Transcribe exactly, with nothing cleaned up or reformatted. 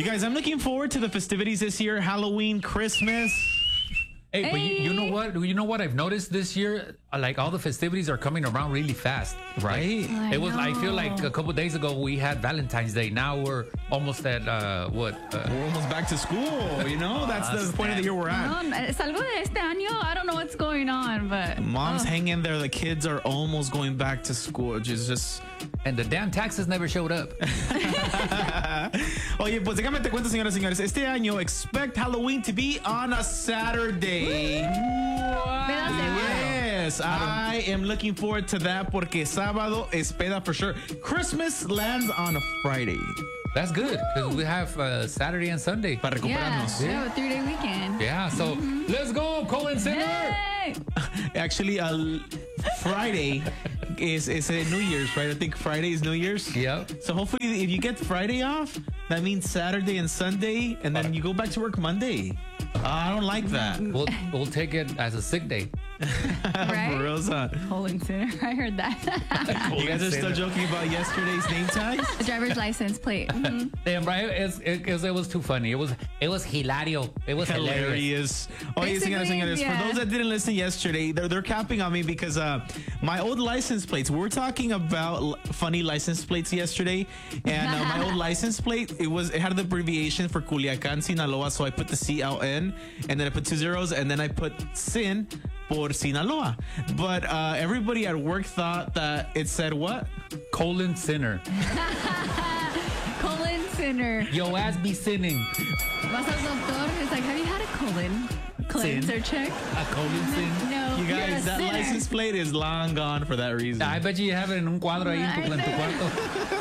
You guys, I'm looking forward to the festivities this year. Halloween, Christmas. Hey, but you, you know what? You know what I've noticed this year? Like all the festivities are coming around really fast, right? I it was. know. I feel like a couple days ago we had Valentine's Day. Now we're almost at uh, what? Uh, We're almost back to school, you know? That's the point of the year we're at. No, es algo de este año. I don't know what's going on, but Moms oh. hang in there. The kids are almost going back to school, which is just... and the damn taxes never showed up. Oye, pues déjame te cuento, señoras y señores. Este año, expect Halloween to be on a Saturday. Peda seguro. Yes, I am looking forward to that porque sábado es peda for sure. Christmas lands on a Friday. That's good because we have uh, Saturday and Sunday. Para Yeah, recuperarnos. we have a three-day weekend. Yeah, so let's go, Colin Sinner. Yay! Actually, uh, Friday is is a New Year's, right? I think Friday is New Year's. Yep. So hopefully, if you get Friday off, that means Saturday and Sunday, and then you go back to work Monday. Uh, I don't like that. We'll we'll take it as a sick day. Right? For real, son. Colin Center. I heard that. You guys are still joking about yesterday's name tags? The driver's license plate. Mhm. Damn right, it's, it, it, it was too funny. It was it was hilario. It was hilarious. Hilarious. Oye, señoras, Basically, señores, yeah. for those that didn't listen yesterday, they're, they're capping on me because uh, my old license plates, we were talking about l- funny license plates yesterday, and uh, my old license plate, it was it had the abbreviation for Culiacan, Sinaloa, so I put the C L N, and then I put two zeros, and then I put Sin por Sinaloa. But uh, everybody at work thought that it said what? Colin Sinner. Colin Center. Yo ass be sinning. Vas al doctor. It's like, have you had a colon cleanser check? A Colin Sin. No. You you're guys, a that sinner. license plate is long gone for that reason. I bet you have it en un cuadro ahí en tu, en tu cuarto.